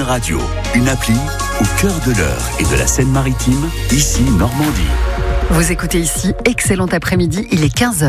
Radio, une appli au cœur de l'Eure et de la Seine-Maritime, ici Normandie. Vous écoutez ici, excellent après-midi, il est 15h.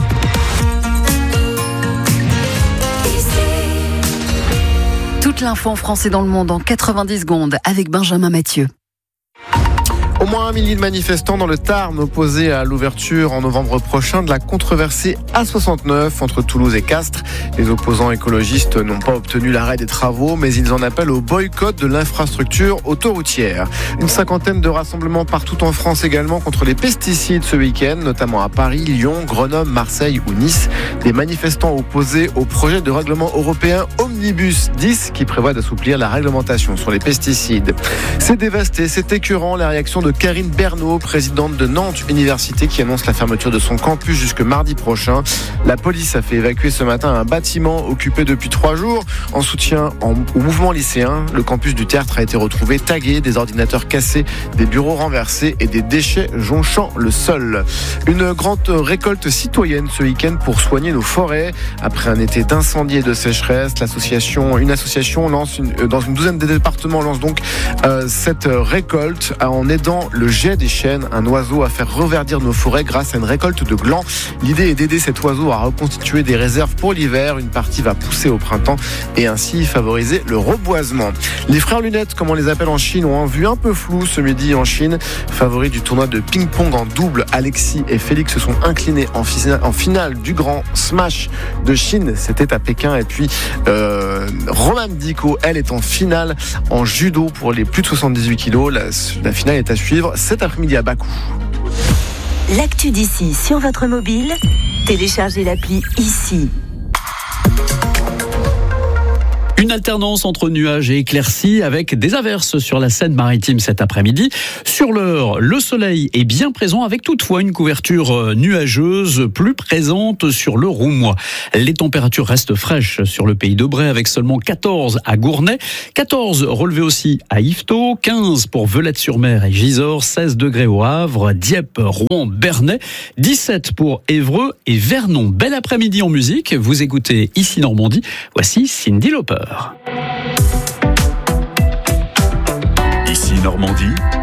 Toute l'info en français dans le monde en 90 secondes avec Benjamin Mathieu. Au moins 1 millier de manifestants dans le Tarn opposés à l'ouverture en novembre prochain de la controversée A69 entre Toulouse et Castres. Les opposants écologistes n'ont pas obtenu l'arrêt des travaux, mais ils en appellent au boycott de l'infrastructure autoroutière. Une cinquantaine de rassemblements partout en France également contre les pesticides ce week-end, notamment à Paris, Lyon, Grenoble, Marseille ou Nice. Des manifestants opposés au projet de règlement européen Omnibus 10 qui prévoit d'assouplir la réglementation sur les pesticides. C'est dévasté, c'est écœurant la réaction de Karine Bernot, présidente de Nantes Université, qui annonce la fermeture de son campus jusque mardi prochain. La police a fait évacuer ce matin un bâtiment occupé depuis 3 jours en soutien au mouvement lycéen. Le campus du Tertre a été retrouvé tagué, des ordinateurs cassés, des bureaux renversés et des déchets jonchant le sol. Une grande récolte citoyenne ce week-end pour soigner nos forêts. Après un été d'incendie et de sécheresse, une association dans une douzaine de départements lance donc cette récolte en aidant le jet des chênes, un oiseau à faire reverdir nos forêts grâce à une récolte de glands. L'idée est d'aider cet oiseau à reconstituer des réserves pour l'hiver. Une partie va pousser au printemps et ainsi favoriser le reboisement. Les frères lunettes, comme on les appelle en Chine, ont un vue un peu floue ce midi en Chine. Favoris du tournoi de ping-pong en double, Alexis et Félix se sont inclinés en finale du grand smash de Chine. C'était à Pékin. Et puis Romane Dico, elle, est en finale en judo pour les plus de 78 kilos. La finale est à suivre cet après-midi à Bakou. L'actu d'ici sur votre mobile, téléchargez l'appli ici. Une alternance entre nuages et éclaircies avec des averses sur la Seine-Maritime cet après-midi. Sur l'heure, le soleil est bien présent avec toutefois une couverture nuageuse plus présente sur le Roumois. Les températures restent fraîches sur le pays de Bray avec seulement 14 à Gournay, 14 relevés aussi à Yvetot, 15 pour Velette-sur-Mer et Gisors, 16 degrés au Havre, Dieppe, Rouen, Bernay, 17 pour Évreux et Vernon. Bel après-midi en musique, vous écoutez ici Normandie, voici Cyndi Lauper. Ici Normandie,